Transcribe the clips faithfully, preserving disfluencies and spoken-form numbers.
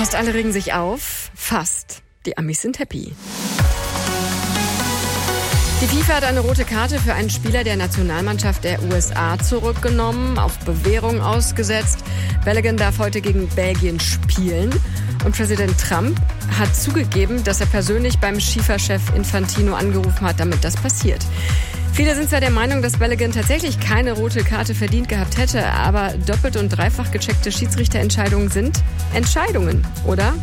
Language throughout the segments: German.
Fast alle regen sich auf. Fast. Die Amis sind happy. Die FIFA hat eine rote Karte für einen Spieler der Nationalmannschaft der U S A zurückgenommen, auf Bewährung ausgesetzt. Balogun darf heute gegen Belgien spielen. Und Präsident Trump hat zugegeben, dass er persönlich beim FIFA-Chef Infantino angerufen hat, damit das passiert. Viele sind zwar der Meinung, dass Balogun tatsächlich keine rote Karte verdient gehabt hätte, aber doppelt und dreifach gecheckte Schiedsrichterentscheidungen sind Entscheidungen, oder?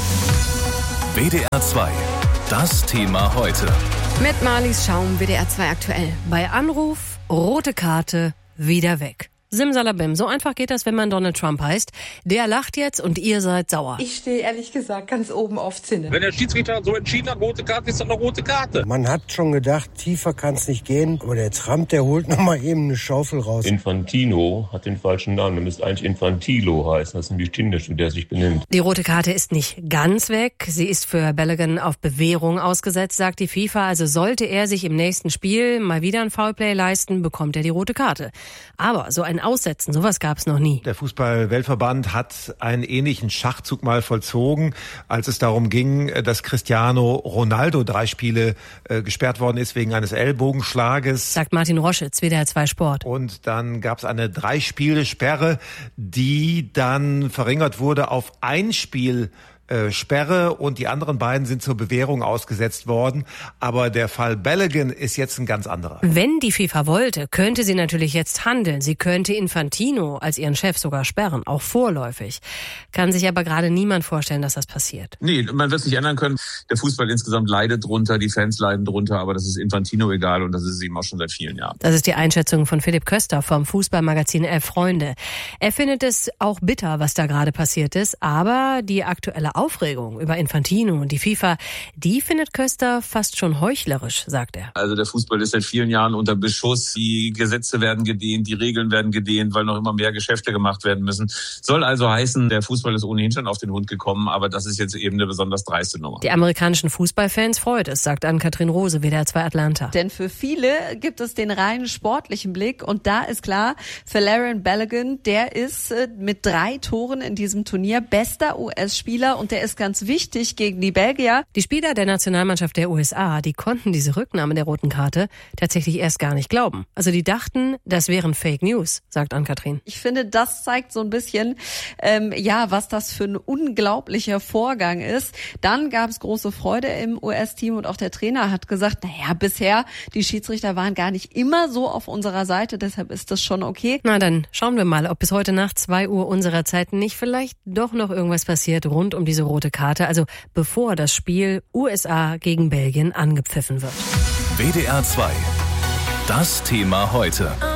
W D R zwei, das Thema heute. Mit Marlies Schaum, W D R zwei aktuell. Bei Anruf, rote Karte, wieder weg. Simsalabim, so einfach geht das, wenn man Donald Trump heißt. Der lacht jetzt und ihr seid sauer. Ich stehe ehrlich gesagt ganz oben auf Zinne. Wenn der Schiedsrichter so entschieden hat, rote Karte ist dann eine rote Karte. Man hat schon gedacht, tiefer kann es nicht gehen. Aber der Trump, der holt noch mal eben eine Schaufel raus. Infantino hat den falschen Namen. Der müsste eigentlich Infantilo heißen. Das ist nämlich kindisch, wie der sich benimmt. Die rote Karte ist nicht ganz weg. Sie ist für Balogun auf Bewährung ausgesetzt, sagt die FIFA. Also sollte er sich im nächsten Spiel mal wieder ein Foulplay leisten, bekommt er die rote Karte. Aber so ein Aussetzen, sowas gab es noch nie. Der Fußball-Weltverband hat einen ähnlichen Schachzug mal vollzogen, als es darum ging, dass Cristiano Ronaldo drei Spiele äh, gesperrt worden ist wegen eines Ellbogenschlages. Sagt Martin Roschitz, W D R zwei Sport. Und dann gab es eine Drei-Spiele-Sperre, die dann verringert wurde auf ein Spiel Sperre, und die anderen beiden sind zur Bewährung ausgesetzt worden. Aber der Fall Balogun ist jetzt ein ganz anderer. Wenn die FIFA wollte, könnte sie natürlich jetzt handeln. Sie könnte Infantino als ihren Chef sogar sperren, auch vorläufig. Kann sich aber gerade niemand vorstellen, dass das passiert. Nee, man wird es nicht ändern können. Der Fußball insgesamt leidet drunter, die Fans leiden drunter, aber das ist Infantino egal, und das ist ihm auch schon seit vielen Jahren. Das ist die Einschätzung von Philipp Köster vom Fußballmagazin Elf Freunde. Er findet es auch bitter, was da gerade passiert ist, aber die aktuelle Aufregung über Infantino und die FIFA, die findet Köster fast schon heuchlerisch, sagt er. Also der Fußball ist seit vielen Jahren unter Beschuss. Die Gesetze werden gedehnt, die Regeln werden gedehnt, weil noch immer mehr Geschäfte gemacht werden müssen. Soll also heißen, der Fußball ist ohnehin schon auf den Hund gekommen, aber das ist jetzt eben eine besonders dreiste Nummer. Die amerikanischen Fußballfans freut es, sagt Ann-Kathrin Rose, W D R zwei Atlanta. Denn für viele gibt es den rein sportlichen Blick, und da ist klar, Folarin Balogun, der ist mit drei Toren in diesem Turnier bester U S-Spieler, und der ist ganz wichtig gegen die Belgier. Die Spieler der Nationalmannschaft der U S A, die konnten diese Rücknahme der roten Karte tatsächlich erst gar nicht glauben. Also die dachten, das wären Fake News, sagt Ann-Kathrin. Ich finde, das zeigt so ein bisschen, ähm, ja, was das für ein unglaublicher Vorgang ist. Dann gab es große Freude im U S-Team, und auch der Trainer hat gesagt, naja, bisher, die Schiedsrichter waren gar nicht immer so auf unserer Seite, deshalb ist das schon okay. Na dann schauen wir mal, ob bis heute Nacht zwei Uhr unserer Zeit nicht vielleicht doch noch irgendwas passiert rund um diese rote Karte, also bevor das Spiel U S A gegen Belgien angepfiffen wird. W D R zwei, das Thema heute.